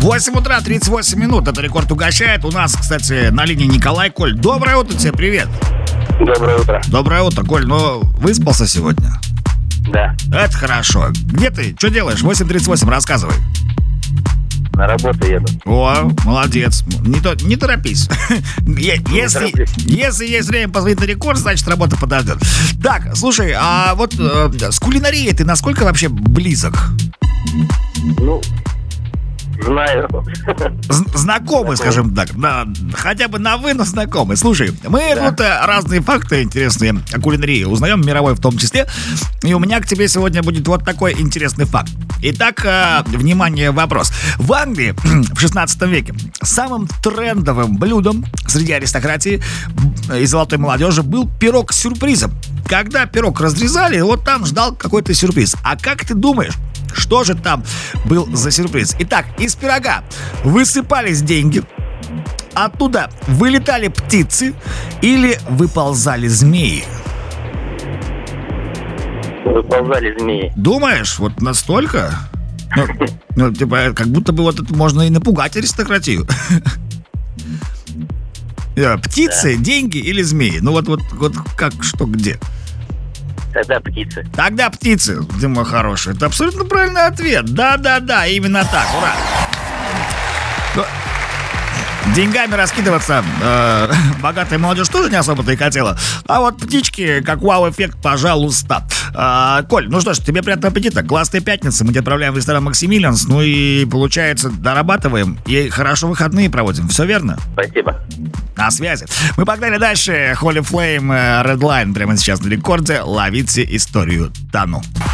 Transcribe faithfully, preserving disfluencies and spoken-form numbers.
восемь утра, тридцать восемь минут. Это Рекорд угощает. У нас, кстати, на линии Николай. Коль, доброе утро тебе, привет. Доброе утро. Доброе утро, Коль. Ну, выспался сегодня? Да. Это хорошо. Где ты? Что делаешь? восемь тридцать восемь, рассказывай. На работу еду. О, молодец. Не, то, не торопись. Е- Не Если, тороплюсь. если есть время позвонить на Рекорд, значит, работа подождет. Так, слушай, а вот э, с кулинарией ты насколько вообще близок? Ну, знаю. З- Знакомы, скажем так, да, хотя бы на вы, но знакомы. Слушай, мы Да. тут э, разные факты интересные о кулинарии узнаем, мировой в том числе. И у меня к тебе сегодня будет вот такой интересный факт. Итак, э, внимание, вопрос. В Англии в шестнадцатом веке самым трендовым блюдом среди аристократии и золотой молодежи был пирог с сюрпризом. Когда пирог разрезали, вот там ждал какой-то сюрприз. А как ты думаешь, что же там был за сюрприз? Итак, из пирога высыпались деньги, оттуда вылетали птицы или выползали змеи? Выползали змеи. Думаешь, вот настолько? Ну, ну, типа, как будто бы вот это можно и напугать аристократию. Э, Птицы, деньги или змеи? Ну вот, вот, вот как, что, где? Тогда птицы. Тогда птицы, ты мой хороший. Это абсолютно правильный ответ. Да-да-да, именно так, ура. Ну, деньгами раскидываться э, богатая молодежь тоже не особо-то и хотела. А вот птички, как вау-эффект, пожалуйста. Э, Коль, ну что ж, тебе приятного аппетита. Классная пятница. Мы тебя отправляем в ресторан Максимилианс. Ну и, получается, дорабатываем и хорошо выходные проводим. Все верно? Спасибо. На связи. Мы погнали дальше. Holy Flame, э, Redline прямо сейчас на Рекорде. Ловите историю Тану.